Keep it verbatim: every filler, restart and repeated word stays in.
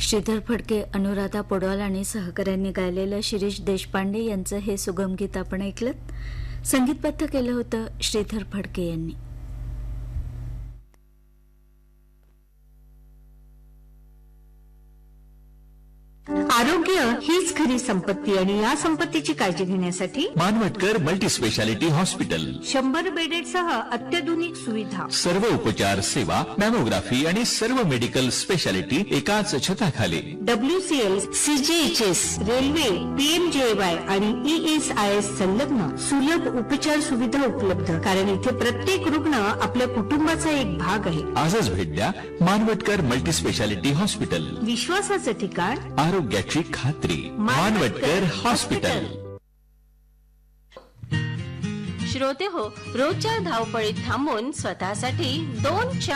श्रीधर फडके, अनुराधा पौडवाल आणि सहकाऱ्यांनी गायलेलं शिरीष देशपांडे यांचं हे सुगम गीत आपण ऐकलत. संगीतबद्ध केलं होतं श्रीधर फडके यांनी. आरोग्य हीच खरी संपत्ती आणि या संपत्तीची काळजी घेण्यासाठी मानवटकर मल्टी स्पेशालिटी हॉस्पिटल शंभर बेडेडसह अत्याधुनिक सुविधा, सर्व उपचार सेवा, मॅमोग्राफी आणि सर्व मेडिकल स्पेशालिटी एकाच छताखाली. डब्ल्यू सी एल, सी जी H S, railway, P M जे वाय आणि ई एस आय एस संलग्न सुलभ उपचार सुविधा उपलब्ध. कारण इथे प्रत्येक रुग्ण आपल्या कुटुंबाचा एक भाग आहे. आजच भेट द्या मानवटकर मल्टी स्पेशालिटी हॉस्पिटल. विश्वासाचं ठिकाण, आरोग्याची खात्री. मानवटकर हॉस्पिटल. श्रोते हो, रोजच्या धावपळीत थांबून स्वतःसाठी दोन